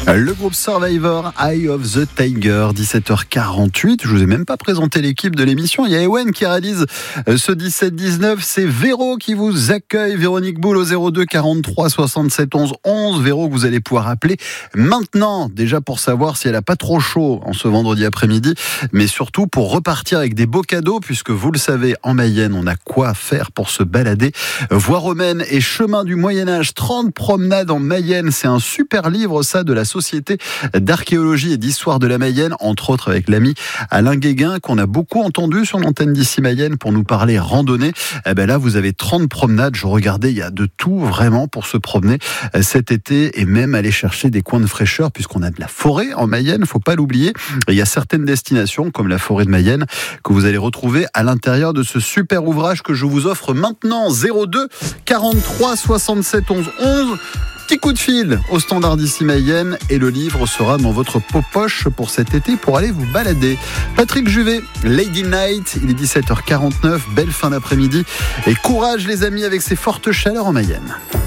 Le groupe Survivor, Eye of the Tiger, 17h48. Je vous ai même pas présenté l'équipe de l'émission. Il y a Ewen qui réalise ce 17-19. C'est Véro qui vous accueille. Véronique Boule au 02 43 67 11 11. Véro que vous allez pouvoir appeler maintenant. Déjà pour savoir si elle a pas trop chaud en ce vendredi après-midi. Mais surtout pour repartir avec des beaux cadeaux. Puisque vous le savez, en Mayenne, on a quoi faire pour se balader. Voie romaine et chemin du Moyen-Âge. 30 promenades en Mayenne. C'est un super livre, ça, de la Société d'archéologie et d'histoire de la Mayenne, entre autres avec l'ami Alain Guéguin, qu'on a beaucoup entendu sur l'antenne d'ici Mayenne pour nous parler randonnée. Eh ben là, vous avez 30 promenades. Je regardais, il y a de tout vraiment pour se promener cet été et même aller chercher des coins de fraîcheur puisqu'on a de la forêt en Mayenne, faut pas l'oublier. Et il y a certaines destinations, comme la forêt de Mayenne, que vous allez retrouver à l'intérieur de ce super ouvrage que je vous offre maintenant. 02 43 67 11 11. Petit coup de fil au standard d'ici Mayenne et le livre sera dans votre poche pour cet été pour aller vous balader. Patrick Juvet, Lady Night, il est 17h49, belle fin d'après-midi et courage les amis avec ces fortes chaleurs en Mayenne.